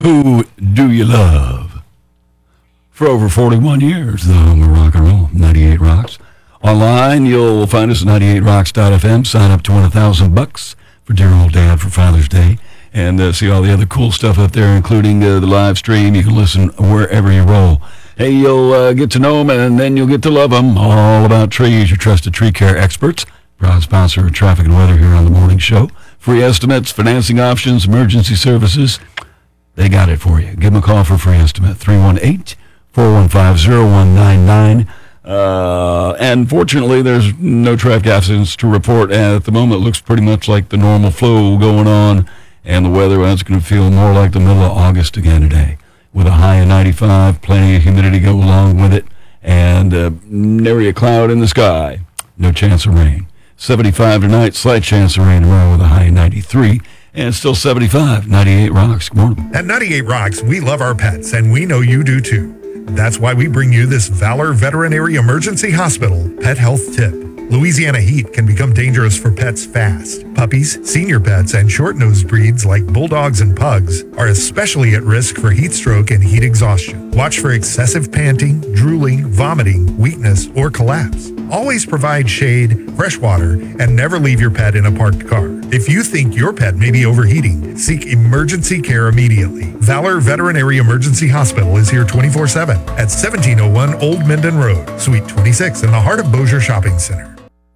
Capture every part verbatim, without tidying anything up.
Who do you love? For over forty-one years, the home of rock and roll, ninety-eight Rocks. Online, you'll find us at ninety-eight rocks dot f m. Sign up to win a thousand bucks for dear old dad for Father's Day. And uh, see all the other cool stuff up there, including uh, the live stream. You can listen wherever you roll. Hey, you'll uh, get to know them, and then you'll get to love them. All about trees, your trusted tree care experts. Proud sponsor of Traffic and Weather here on the morning show. Free estimates, financing options, emergency services. They got it for you. Give them a call for a free estimate. three one eight, four one five, zero one nine nine. Uh, and fortunately, there's no traffic accidents to report. At the moment, it looks pretty much like the normal flow going on. And the weather, well, it's going to feel more like the middle of August again today. With a high of ninety-five, plenty of humidity go along with it. And uh, nary a cloud in the sky. No chance of rain. seventy-five tonight, slight chance of rain tomorrow with a high of ninety-three. And it's still seventy-five, ninety-eight Rocks. Good morning. At ninety-eight Rocks, we love our pets, and we know you do too. That's why we bring you this Valor Veterinary Emergency Hospital Pet Health Tip. Louisiana heat can become dangerous for pets fast. Puppies, senior pets, and short-nosed breeds like bulldogs and pugs are especially at risk for heat stroke and heat exhaustion. Watch for excessive panting, drooling, vomiting, weakness, or collapse. Always provide shade, fresh water, and never leave your pet in a parked car. If you think your pet may be overheating, seek emergency care immediately. Valor Veterinary Emergency Hospital is here twenty-four seven at seventeen oh one Old Minden Road, Suite twenty-six in the heart of Bossier Shopping Center.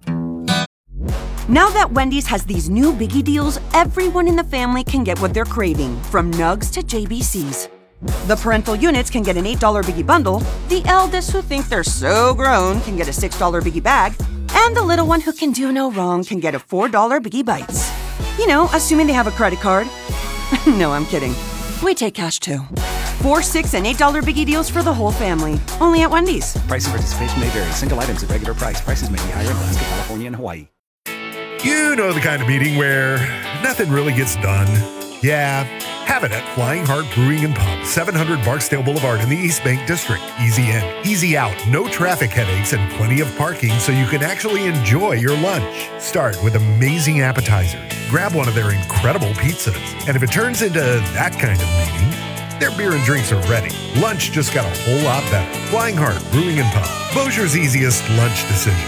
Now that Wendy's has these new biggie deals, everyone in the family can get what they're craving, from nugs to J B Cs. The parental units can get an eight dollar biggie bundle, the eldest who think they're so grown can get a six dollar biggie bag, and the little one who can do no wrong can get a four dollar biggie bites. You know, assuming they have a credit card. No, I'm kidding. We take cash too. Four, six, and eight dollar biggie deals for the whole family. Only at Wendy's. Price and participation may vary. Single items at regular price. Prices may be higher in Alaska, California, and Hawaii. You know the kind of meeting where nothing really gets done. Yeah, have it at Flying Heart Brewing and Pub, seven hundred Barksdale Boulevard in the East Bank District. Easy in, easy out, no traffic headaches, and plenty of parking so you can actually enjoy your lunch. Start with amazing appetizers. Grab one of their incredible pizzas. And if it turns into that kind of meeting, their beer and drinks are ready. Lunch just got a whole lot better. Flying Heart Brewing and Pub, Bossier's easiest lunch decision.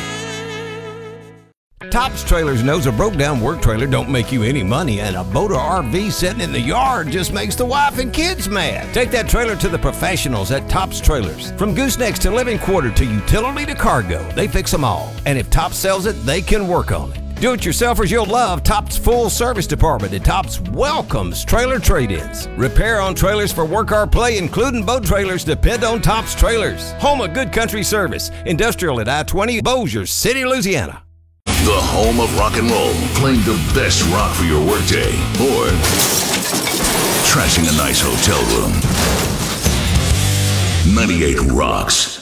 Tops Trailers knows a broke-down work trailer don't make you any money, and a boat or R V sitting in the yard just makes the wife and kids mad. Take that trailer to the professionals at Tops Trailers. From goosenecks to living quarter to utility to cargo, they fix them all. And if Tops sells it, they can work on it. Do-it-yourselfers you'll love Tops Full Service Department at Tops welcomes trailer trade-ins. Repair on trailers for work or play, including boat trailers, depend on Tops Trailers. Home of good country service. Industrial at I twenty, Bossier City, Louisiana. The home of rock and roll, playing the best rock for your workday, or trashing a nice hotel room. ninety-eight Rocks.